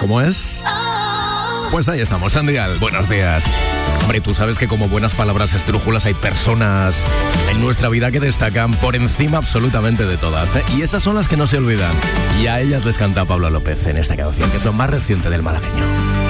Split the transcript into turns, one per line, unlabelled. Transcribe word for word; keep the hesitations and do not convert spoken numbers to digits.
¿Cómo es? Pues ahí estamos, Sandy Al, buenos días. Hombre, tú sabes que como buenas palabras esdrújulas hay personas en nuestra vida que destacan por encima absolutamente de todas, ¿eh? Y esas son las que no se olvidan. Y a ellas les canta Pablo López en esta canción, que es lo más reciente del malagueño.